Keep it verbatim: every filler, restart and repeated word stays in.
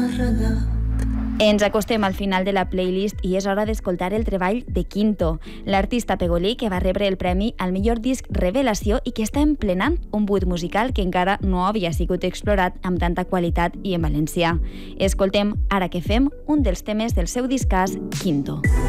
Ens acostem al final de la playlist i és hora d'escoltar el treball de Quinto, l'artista pegolí que va rebre el premi al millor disc Revelació i que està emplenant un buit musical que encara no havia sigut explorat amb tanta qualitat i en valencià. Escoltem Ara que fem, un dels temes del seu discàs Quinto.